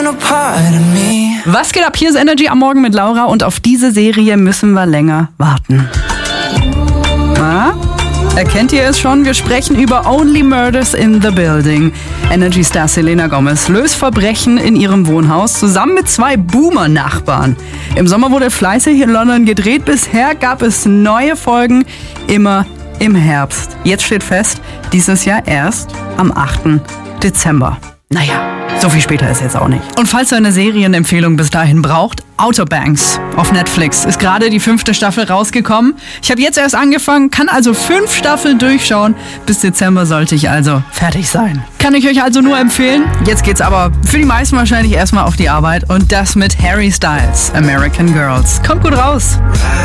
Was geht ab? Hier ist Energy am Morgen mit Laura und auf diese Serie müssen wir länger warten. Erkennt ihr es schon? Wir sprechen über Only Murders in the Building. Energy-Star Selena Gomez löst Verbrechen in ihrem Wohnhaus zusammen mit 2 Boomer-Nachbarn. Im Sommer wurde fleißig in London gedreht. Bisher gab es neue Folgen, immer im Herbst. Jetzt steht fest, dieses Jahr erst am 8. Dezember. Naja, so viel später ist jetzt auch nicht. Und falls ihr eine Serienempfehlung bis dahin braucht, Outer Banks auf Netflix ist gerade die 5. Staffel rausgekommen. Ich habe jetzt erst angefangen, kann also 5 Staffeln durchschauen. Bis Dezember sollte ich also fertig sein. Kann ich euch also nur empfehlen. Jetzt geht's aber für die meisten wahrscheinlich erstmal auf die Arbeit und das mit Harry Styles, American Girls. Kommt gut raus.